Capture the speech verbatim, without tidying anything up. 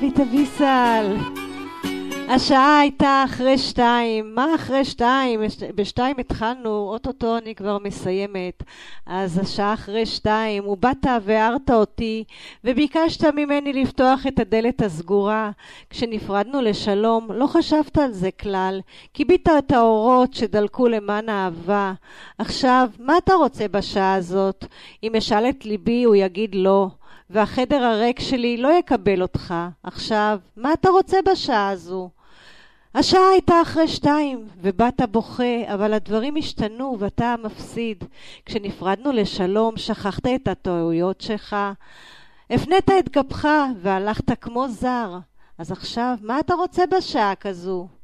ביטה ביסל, השעה הייתה אחרי שתיים. מה אחרי שתיים? בשתיים התחלנו, אוטוטו אני כבר מסיימת. אז השעה אחרי שתיים, ובאת והערת אותי וביקשת ממני לפתוח את הדלת הסגורה. כשנפרדנו לשלום לא חשבת על זה כלל, קיבית את האורות שדלקו למען האהבה. עכשיו מה אתה רוצה בשעה הזאת? אם אשאל את ליבי הוא יגיד לא, והחדר הריק שלי לא יקבל אותך. עכשיו מה אתה רוצה בשעה הזו? השעה הייתה אחרי שתיים, ובאת בוכה, אבל הדברים השתנו ואתה מפסיד. כשנפרדנו לשלום שכחת את הטעויות שלך, הפנית את גבך והלכת כמו זר. אז עכשיו מה אתה רוצה בשעה כזו?